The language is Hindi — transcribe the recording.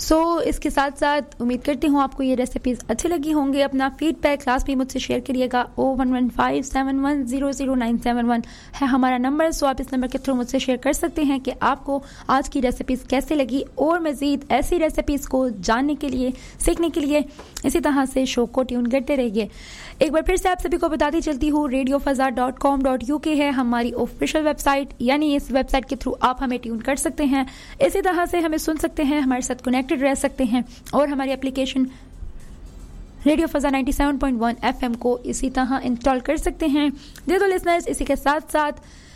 इसके साथ साथ उम्मीद करती हूँ आपको ये रेसिपीज़ अच्छी लगी होंगी। अपना फीडबैक क्लास भी मुझसे शेयर करिएगा। 01157100971 है हमारा नंबर। सो आप इस नंबर के थ्रू मुझसे शेयर कर सकते हैं कि आपको आज की रेसिपीज़ कैसे लगी, और मज़ीद ऐसी रेसिपीज़ को जानने के लिए, सीखने के लिए इसी तरह से शो को ट्यून करते रहिए। एक बार फिर से आप सभी को बताती चलती हूँ, radiofazar.com.uk है हमारी ऑफिशियल वेबसाइट, यानी इस वेबसाइट के थ्रू आप हमें ट्यून कर सकते हैं। इसी तरह से हमें सुन सकते हैं, हमारे साथ कनेक्टेड रह सकते हैं, और हमारी एप्लीकेशन रेडियो फजा 97.1 FM को इसी तरह इंस्टॉल कर सकते हैं। तो लिसनर्स, इसी के साथ साथ